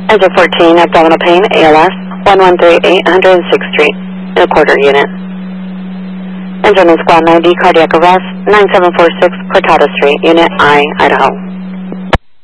Engine 14, abdominal pain, ALS, 1138 106th Street, in a quarter unit. Engine in Squad 90, cardiac arrest, 9746 Cortada Street, Unit I, Idaho.